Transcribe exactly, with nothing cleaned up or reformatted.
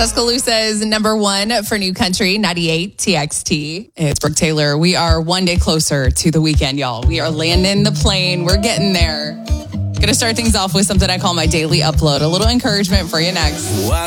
Tuscaloosa is number one for New Country, ninety-eight T X T. Hey, it's Brooke Taylor. We are one day closer to the weekend, y'all. We are landing the plane. We're getting there. Gonna start things off with something I call my daily upload. A little encouragement for you next.